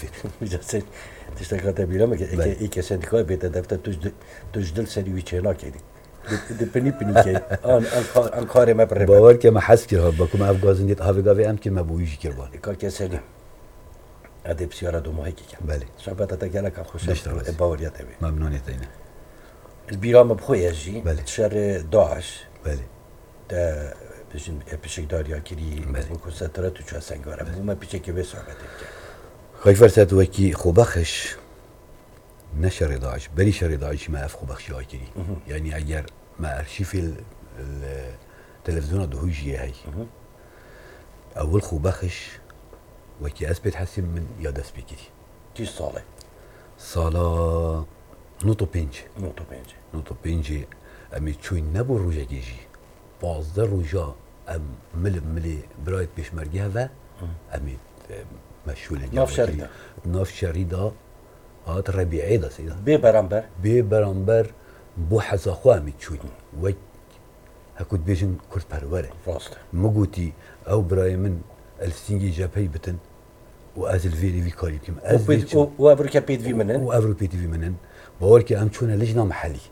فيت Sen tiştekate bileme ki iki sendika bete defter tüjdül seni viçena kedi. Dipini ki an kare me pre. باور که ما حس کرد بکم افغازن دیت هاوگاوی ام که ما بویجی کربان Ka keseli. Adep siyara domu heki. بله Şabata da gele ka خوش داشته باشی. باوریا tabi. ممنونیت اینه البيرام بخوياجي بله. شهر 12 بله ده بجن بشك داريا كري بله. كونسنترات و سنگاره بوما بيچه به صحبت کرد. خواهی فرصت وکی خوبخش نه شر داعش بری شر داعش ما اف خوبخشی های کری یعنی اگر ما ارشیف التلفزیون دهوجیه هی اول خوبخش وکی اسبت حسیم من یاد اسب کری چی ساله؟ سالا نوتو پنج نوتو پنجه. نوتو پنج امی چوی نبو روژه گیجی 12 روژا ام ملی برایت پیشمرگه و امی مشهول ناف شریده. ناف شریده هات ربیعی دا سیدا به برانبر بی برانبر بو حزاخوا امی چوی و هکود بیجن کرد پروره راسته. مگوتی او برای من السینگی جبهی بتن و از الفيدي في كاري كم و ابرو بيت في منن و افرو بيتي في منن باور كي ام شونا لجنه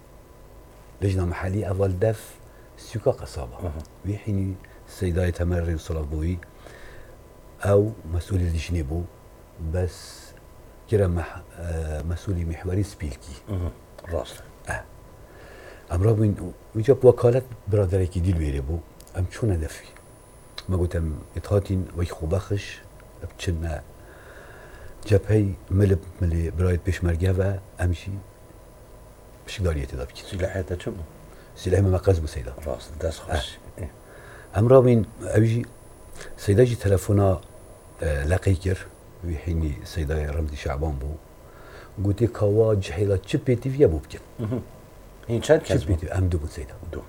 محلي اول دف سوكا قصابه وحين السيداي تمر صلاح بوي او مسؤول اللجنه بو بس كرا مسؤولي محوري سبيلكي راسته. امرا ويجا وكاله برادركي ديل ويري بو ام شونا دفي ما قلتم اتهاتين وي خوبخش بچنا جبهه ملی برایت پیشمرگه و امشی بشکداریتی دا بکید سلاحیت چه بود؟ سلاح مقص بود سیدا راست دست خوش. امرا بین اویجی سیدا جی تلفونا لقی کر وی حینی سیدا رمزی شعبان بو گوتی کوا جحیلا چه پیتی ویا بو بکن این چند چه کس بود؟ پیتی ام دو بود سیدا دو.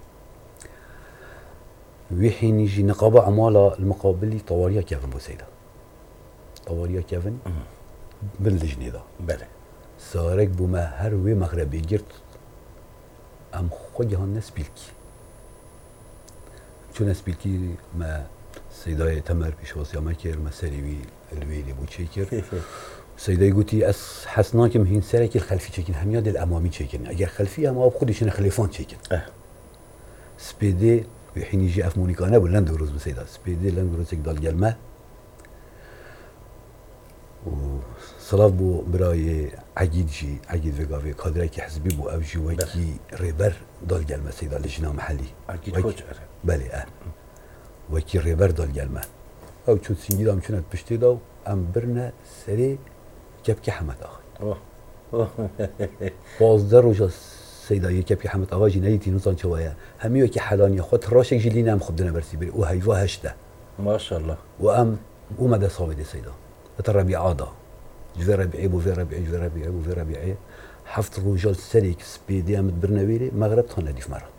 وی حینی جی نقابه عمالا المقابلی طواریا کفن بو سیدا طواریا کفن باللجنه دا بله. سارك بما هر وي مغربي جرت ام خود هان نسبيلكي چون نسبيلكي ما سيداي تمر بيشوس يا ماكر ما سريوي الويلي بو تشيكر سيداي قوتي اس حسناكم هين سرك الخلفي تشيكن هم ياد الامامي تشيكن اگر خلفي اما بخودش خليفان تشيكن سبيدي حين يجي اف مونيكانا بلند روز بسيدا سبيدي لند روز دال جلمه وصلاف بو برای عقید وگاوی کادره که حزبی بو او جی وکی ریبر دال گلمه سیدا لجنا محلی عقید خوش اره بله وکی ریبر دال گلمه او چود سینگی دام چونت پشتی داو ام برنه سری کبکی حمد آخی 12 روز سیدا یک کبکی حمد آقا جی نیتی نوزان چوایا همی وکی حلانی خود راشک جلی نم خب دنه برسی بری او هیوا هشته ماشاءالله و ام اومده صابده سیدا الربيعة دا جوي ربيعي بو في ربيعي جوي ربيعي بو في ربيعي حفت رجال سريك سبيدي امد برنويري مغرب تانا ديف مرة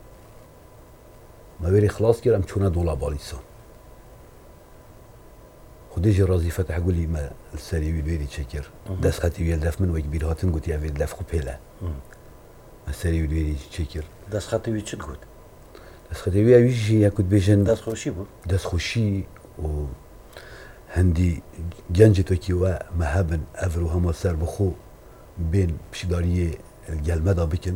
ما بيري خلاص كير ام چونه دولا باليسان خودي جي رازي فتح قولي ما السري بيري تشكر دس خاتي ويل دف من ويك بير هاتن قوتي افيد دف خو بيلا ما السري بيري تشكر دست خطی وی چی بود؟ دس خاتي ويا ويجي ياكد بيجن دست خوشی بود؟ دس خوشي و هندي جنجتوكي ومهابن افرو هما سر بخو بين بشداريه الجلمدا بكن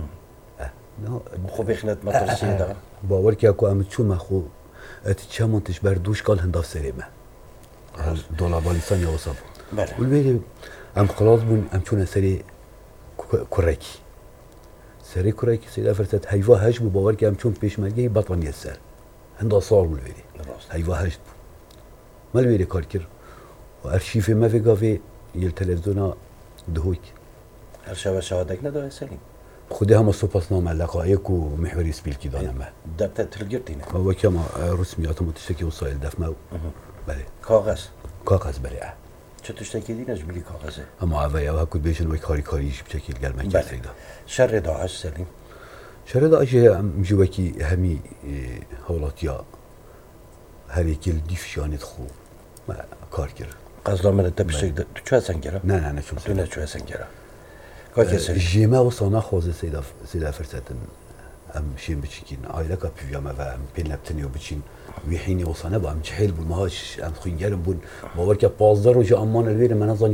خو بخنت مدرسه دا باور كي اكو ام چون مخو اتشامونتش بردوش قال هندا سريمه دولا باليسان يا وصاب بله والبيري ام خلاص بون ام چون سري كوريكي سري كوريكي سيدا فرصت هيوا هجب باور كي ام چون پیشمرگي بطن يسر هندا صار بالبيري هيوا هجب ما البيري كاركر وارشيف ما في قافي التلفزيون دهوك هر شب شهادك نداره سليم خودها ما سوباسنامه لقائق ومحوري سبيلكي دانا ما دبت تلقرتينا هو كما رسميات متشتكي وسائل دفمه بله کاغذ بله چه تشتكي ديناش بلي کاغذه اما عويا وهكو بيشن وي كاريش بشكل قال ما كيدا شر داعش سليم شر داعش مجوكي همي هولاتيا هريك الديفشانت خو ما كاركر قصلا من التبشتك تشوى سنجرة؟ نه شو دونه تشوى سنجرة كاكي سليم جيما وصانا خوزه سيدا فرصتن ام شين بتشكين عائلة كابيجاما و ام بين لابتني وبتشين ويحيني وصانا با ام جحيل بون ماهاش ام خوين جرم بون باور كا 15 روز امان الوير من